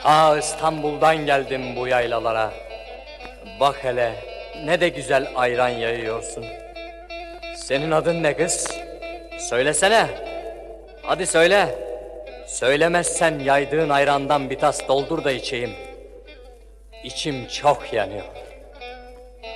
Ta İstanbul'dan geldim bu yaylalara. Bak hele ne de güzel ayran yayıyorsun. Senin adın ne kız? Söylesene. Hadi söyle. Söylemezsen yaydığın ayrandan bir tas doldur da içeyim. İçim çok yanıyor.